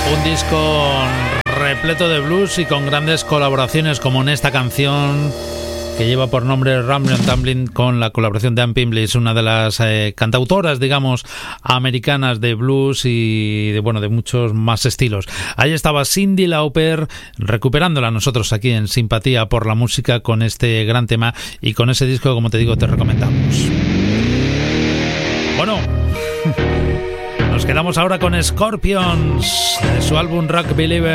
Un disco repleto de blues y con grandes colaboraciones, como en esta canción que lleva por nombre Ramblin' Tumbling, con la colaboración de Ann Pimblett, una de las cantautoras, digamos, americanas de blues y de muchos más estilos. Ahí estaba Cyndi Lauper, recuperándola nosotros aquí en Simpatía por la Música con este gran tema y con ese disco, como te digo, te recomendamos. Bueno, nos quedamos ahora con Scorpions, de su álbum Rock Believer.